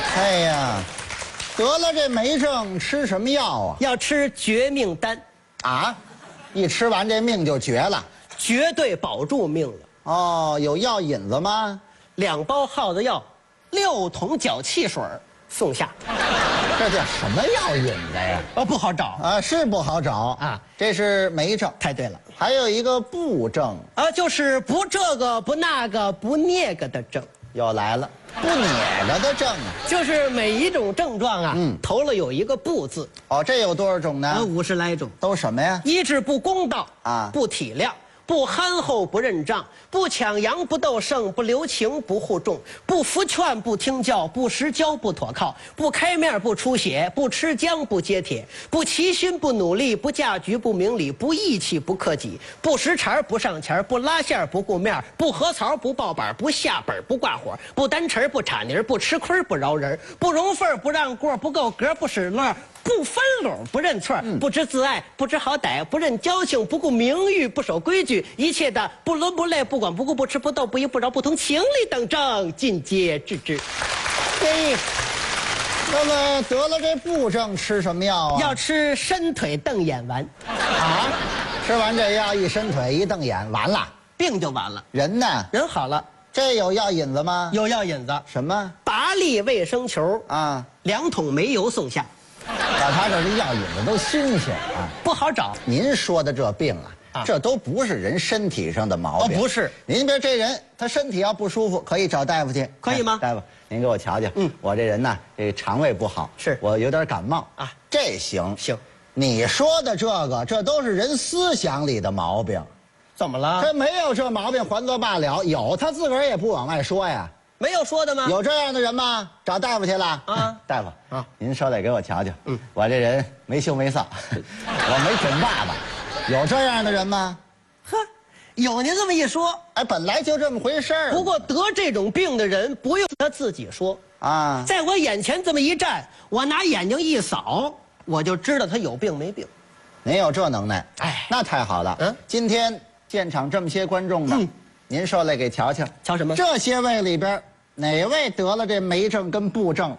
哎呀，得了这霉症吃什么药啊？ 要吃绝命丹， 啊，一吃完这命就绝了。 绝对保住命了。 哦，有药引子吗 2包耗子药，6桶脚气水送下。 这叫什么药引子呀？ 不好找啊，是不好找啊。 这是霉症， 太对了还有一个布症， 就是不这个不那个不那个的症， 又来了，不捏个的症啊。 就是每一种症状啊，头了有一个不字。 哦，这有多少种呢 ？50来种。 都什么呀？ 医治不公道啊， 不体谅，不憨厚不认账，不抢羊不斗胜，不留情不护重，不服劝不听教，不实交不妥靠，不开面不出血，不吃姜不接铁，不齐心不努力，不嫁局不明理，不义气不克己，不识茬不上钱，不拉线不顾面，不合槽不报板，不下本不挂火，不单词不插泥，不吃亏不饶人，不容份不让过，不够格不使乐，不分拢不认错，不知自爱不知好歹，不认交情不顾名誉，不守规矩，一切的不伦不类不管不顾不吃不斗不义不饶不通情理等症尽皆治之。 嘿，那么得了这布症吃什么药啊？ 要吃伸腿瞪眼丸啊，吃完这药一伸腿一瞪眼，完了， 病就完了。 人呢？ 人好了。 这有药引子吗？ 有药引子。 什么？ 拔粒卫生球啊 ，2桶煤油送下。 把他这药引子都新鲜啊， 不好找。 您说的这病啊，这都不是人身体上的毛病。 不是。 您别这人，他身体要不舒服，可以找大夫去。 可以吗？ 大夫，您给我瞧瞧。我这人呢，这肠胃不好， 是我有点感冒啊。 这行行。 你说的这都是人思想里的毛病。 怎么了？ 他没有这毛病，还则罢了；有，他自个儿也不往外说呀。 没有说的吗？ 有这样的人吗？找大夫去了啊！ 大夫啊，您稍得给我瞧瞧。我这人没羞没臊，我没准爸爸。有这样的人吗？ 呵，有您这么一说， 哎，本来就这么回事儿。 不过得这种病的人不用他自己说啊， 在我眼前这么一站，我拿眼睛一扫，我就知道他有病没病。 您有这能耐， 哎， 那太好了。今天现场这么些观众呢，您说来给瞧瞧。 瞧什么？ 这些位里边，哪位得了这霉症跟布症？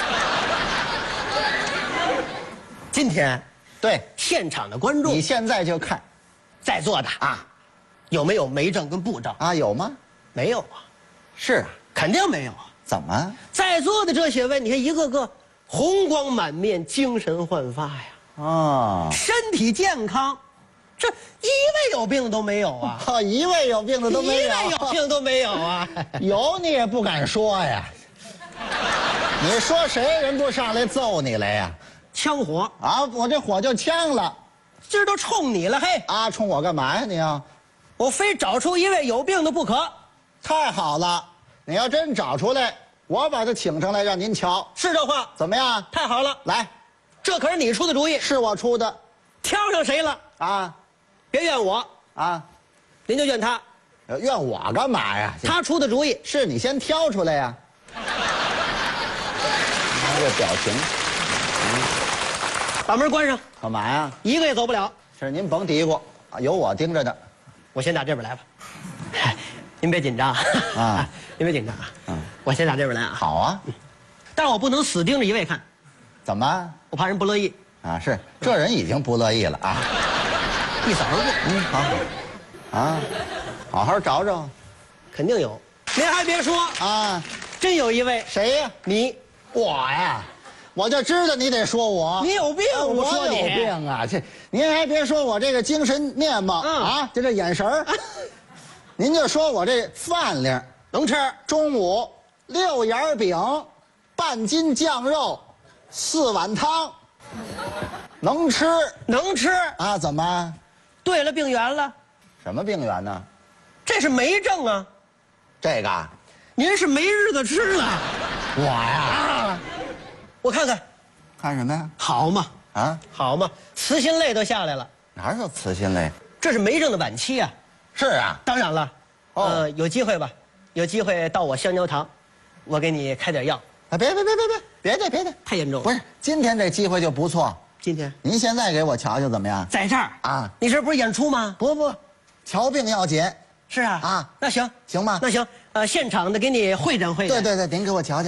今天， 对， 现场的观众， 你现在就看， 在座的啊，有没有霉症跟布症啊？有吗？ 没有啊。 是啊， 肯定没有啊。 怎么？ 在座的这些位，你看一个个红光满面，精神焕发呀。 哦， 身体健康，这一位有病都没有啊！ 一位有病的都没有， 一位有病都没有啊！ 有你也不敢说呀！你说谁人不上来揍你来呀？ 呛火啊！我这火就呛了， 今儿都冲你了，嘿！ 啊，冲我干嘛呀你啊？ 我非找出一位有病的不可。 太好了，你要真找出来，我把他请上来让您瞧。 是这话？ 怎么样？ 太好了！ 来， 这可是你出的主意， 是我出的。 挑上谁了？ 啊， 别怨我啊， 您就怨他。 怨我干嘛呀？ 他出的主意， 是你先挑出来呀。这表情， 把门关上。 干嘛呀？ 一个也走不了。 是您甭嘀咕，有我盯着呢。 我先打这边来吧。您别紧张啊， 您别紧张啊。我先打这边来啊。 好啊， 但是我不能死盯着一位看。 怎么？ 我怕人不乐意。 啊，是这人已经不乐意了啊。 一扫而过。好。啊，好好找找。 肯定有。您还别说啊， 真有一位。 谁呀？ 你。 我呀，我就知道你得说我。 你有病，我说你有病啊！这您还别说我这个精神面貌啊，就这眼神儿，您就说我这饭量能吃。 中午6眼饼，半斤酱肉，4碗汤，能吃。 能吃啊？怎么？ 对了，病源了。 什么病源呢？ 这是霉症啊。 这个， 您是没日子吃了。 我呀， 我看看， 看什么呀？ 好嘛， 啊， 好嘛，慈心泪都下来了。 哪有慈心泪？ 这是霉症的晚期啊。 是啊， 当然了，有机会吧？有机会到我香蕉堂，我给你开点药。 啊，别的， 太严重了。 不是，今天这机会就不错。 今天您现在给我瞧瞧怎么样？ 在这儿啊， 你这不是演出吗？ 不，瞧病要紧。 是啊。 啊， 那行吗？ 那行，现场的给你会诊会诊。 对，您给我瞧瞧。